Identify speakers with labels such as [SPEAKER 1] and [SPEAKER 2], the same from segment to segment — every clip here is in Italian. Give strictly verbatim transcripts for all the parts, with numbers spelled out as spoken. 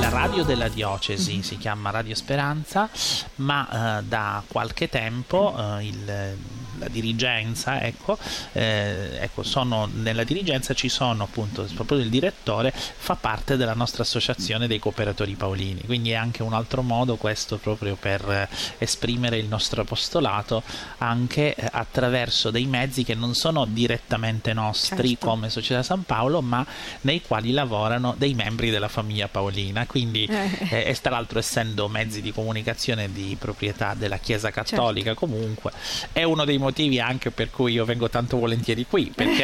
[SPEAKER 1] la radio della diocesi, mm-hmm. si chiama Radio Speranza, ma eh, da qualche tempo eh, il, la dirigenza, ecco, eh, ecco, sono nella dirigenza ci sono appunto proprio il direttore, fa parte della nostra associazione dei cooperatori paolini, quindi è anche un altro modo questo proprio per eh, esprimere il nostro apostolato anche eh, attraverso dei mezzi che non sono direttamente nostri, certo. come Società San Paolo, ma nei quali lavorano dei membri della famiglia paolina, quindi eh. Eh, e tra l'altro essendo mezzi di comunicazione di proprietà della Chiesa Cattolica, certo. comunque è uno dei motivi anche per cui io vengo tanto volentieri qui, perché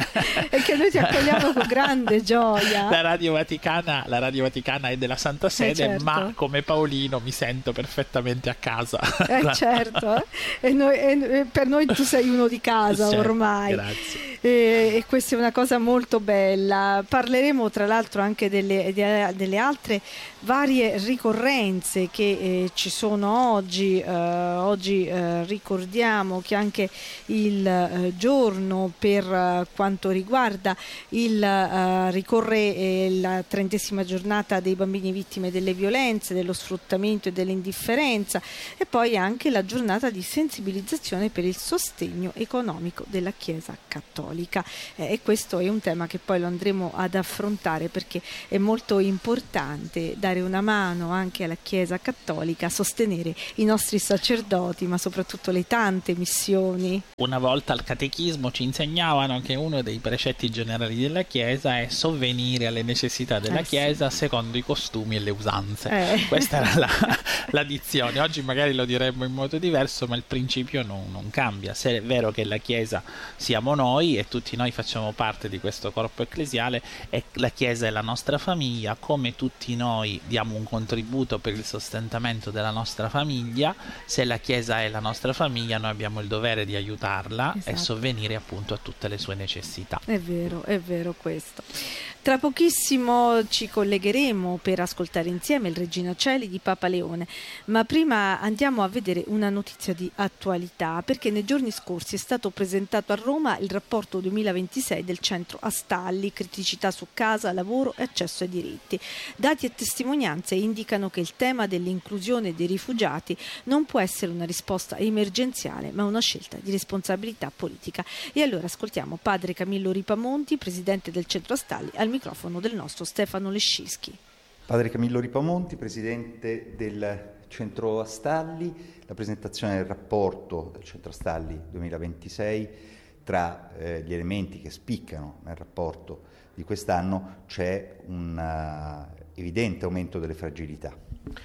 [SPEAKER 2] e che noi ti accogliamo con grande gioia.
[SPEAKER 1] La Radio Vaticana, la Radio Vaticana è della Santa Sede, eh certo. ma come paolino mi sento perfettamente a casa.
[SPEAKER 2] Eh certo, e, noi, e per noi tu sei uno di casa, certo, ormai.
[SPEAKER 1] Grazie.
[SPEAKER 2] E, e questa è una cosa molto bella. Parleremo tra l'altro anche delle, delle altre varie ricorrenze che eh, ci sono oggi. Eh, oggi eh, ricordiamo che anche il eh, giorno per eh, quanto riguarda il eh, ricorre eh, la trentesima giornata dei bambini vittime delle violenze, dello sfruttamento e dell'indifferenza, e poi anche la giornata di sensibilizzazione per il sostegno economico della Chiesa Cattolica. Eh, e questo è un tema che poi lo andremo ad affrontare, perché è molto importante dare una mano anche alla Chiesa Cattolica a sostenere i nostri sacerdoti, ma soprattutto le tante missioni.
[SPEAKER 1] Una volta al catechismo ci insegnavano che uno dei precetti generali della Chiesa è sovvenire alle necessità della eh, Chiesa sì. secondo i costumi e le usanze. Eh. Questa era la, la dizione. Oggi magari lo diremmo in modo diverso, ma il principio non, non cambia. Se è vero che la Chiesa siamo noi e tutti noi facciamo parte di questo corpo ecclesiale, e la Chiesa è la nostra famiglia, come tutti noi diamo un contributo per il sostentamento della nostra famiglia, se la Chiesa è la nostra famiglia noi abbiamo il dovere di aiutarla, esatto. e sovvenire appunto a tutte le sue necessità.
[SPEAKER 2] È vero, è vero questo. Tra pochissimo ci collegheremo per ascoltare insieme il Regina Coeli di Papa Leone, ma prima andiamo a vedere una notizia di attualità, perché nei giorni scorsi è stato presentato a Roma il rapporto duemilaventisei del Centro Astalli, criticità su casa, lavoro e accesso ai diritti. Dati e testimonianze indicano che il tema dell'inclusione dei rifugiati non può essere una risposta emergenziale, ma una scelta di responsabilità politica. E allora ascoltiamo Padre Camillo Ripamonti, presidente del Centro Astalli, al microfono del nostro Stefano Lescischi.
[SPEAKER 3] Padre Camillo Ripamonti, presidente del Centro Astalli, la presentazione del rapporto del Centro Astalli duemilaventisei. Tra eh, gli elementi che spiccano nel rapporto di quest'anno c'è un uh, evidente aumento delle fragilità.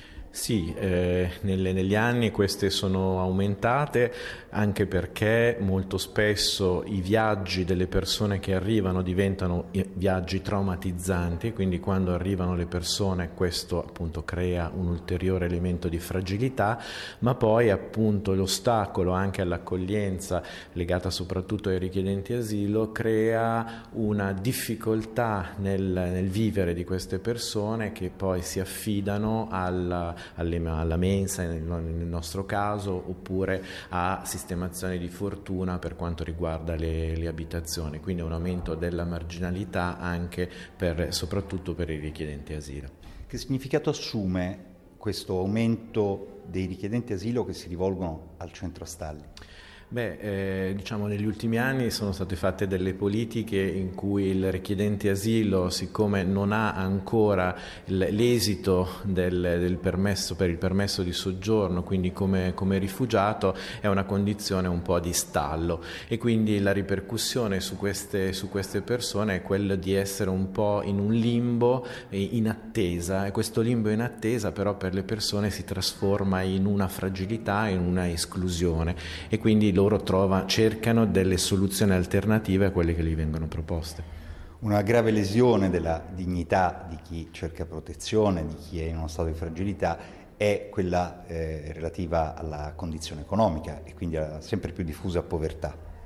[SPEAKER 4] Sì, eh, nelle, negli anni queste sono aumentate, anche perché molto spesso i viaggi delle persone che arrivano diventano viaggi traumatizzanti, quindi quando arrivano le persone questo appunto crea un ulteriore elemento di fragilità, ma poi appunto l'ostacolo anche all'accoglienza legata soprattutto ai richiedenti asilo crea una difficoltà nel, nel vivere di queste persone, che poi si affidano alla Alle, alla mensa nel, nel nostro caso, oppure a sistemazioni di fortuna per quanto riguarda le, le abitazioni, quindi un aumento della marginalità anche per, soprattutto per i richiedenti asilo.
[SPEAKER 3] Che significato assume questo aumento dei richiedenti asilo che si rivolgono al Centro Astalli?
[SPEAKER 4] Beh, eh, diciamo negli ultimi anni sono state fatte delle politiche in cui il richiedente asilo, siccome non ha ancora il, l'esito del, del permesso per il permesso di soggiorno, quindi come, come rifugiato, è una condizione un po' di stallo, e quindi la ripercussione su queste, su queste persone è quella di essere un po' in un limbo in attesa, e questo limbo in attesa però per le persone si trasforma in una fragilità, in una esclusione, e quindi loro trova, cercano delle soluzioni alternative a quelle che gli vengono proposte.
[SPEAKER 3] Una grave lesione della dignità di chi cerca protezione, di chi è in uno stato di fragilità, è quella eh, relativa alla condizione economica e quindi alla sempre più diffusa povertà.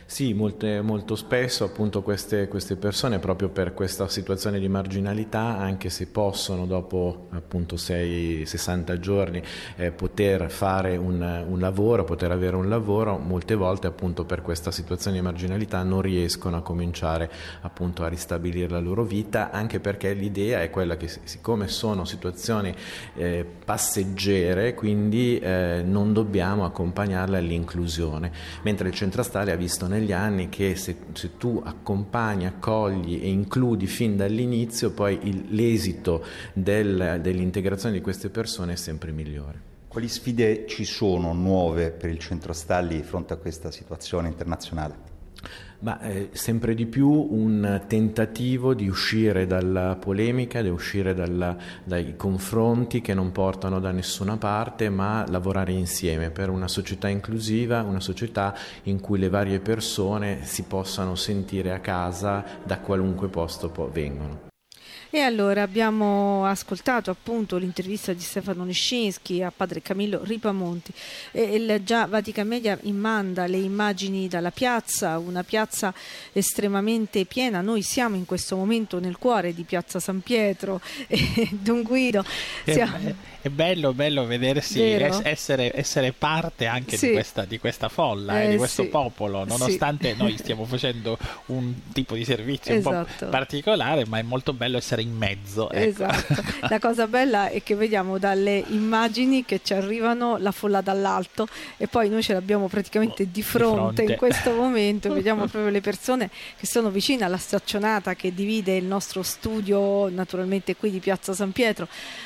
[SPEAKER 4] Sì, molte, molto spesso appunto queste, queste persone, proprio per questa situazione di marginalità, anche se possono dopo appunto sei sessanta giorni eh, poter fare un, un lavoro, poter avere un lavoro, molte volte appunto per questa situazione di marginalità non riescono a cominciare appunto a ristabilire la loro vita, anche perché l'idea è quella che siccome sono situazioni eh, passeggere, quindi eh, non dobbiamo accompagnarle all'inclusione, mentre il Centro Astali ha visto negli anni che se, se tu accompagni, accogli e includi fin dall'inizio, poi il, l'esito del, dell'integrazione di queste persone è sempre migliore.
[SPEAKER 3] Quali sfide ci sono nuove per il Centro Astalli di fronte a questa situazione internazionale?
[SPEAKER 4] Ma eh, sempre di più un tentativo di uscire dalla polemica, di uscire dalla, dai confronti che non portano da nessuna parte, ma lavorare insieme per una società inclusiva, una società in cui le varie persone si possano sentire a casa da qualunque posto po- vengono.
[SPEAKER 2] E allora abbiamo ascoltato appunto l'intervista di Stefano Niscinski a padre Camillo Ripamonti. E il già Vatican Media manda le immagini dalla piazza, una piazza estremamente piena. Noi siamo in questo momento nel cuore di Piazza San Pietro e Don Guido. Siamo...
[SPEAKER 1] È, è bello, bello vedersi, es- essere, essere parte anche sì. di, questa, di questa folla, eh, eh, di questo sì. popolo, nonostante sì. noi stiamo facendo un tipo di servizio esatto. un po' particolare, ma è molto bello essere in mezzo. Ecco.
[SPEAKER 2] Esatto. La cosa bella è che vediamo dalle immagini che ci arrivano la folla dall'alto e poi noi ce l'abbiamo praticamente di fronte, di fronte. in questo momento. Vediamo proprio le persone che sono vicine alla staccionata che divide il nostro studio, naturalmente qui di Piazza San Pietro,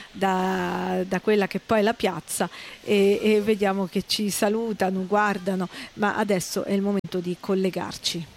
[SPEAKER 2] da, da quella che poi è la piazza e, e vediamo che ci salutano, guardano, ma adesso è il momento di collegarci.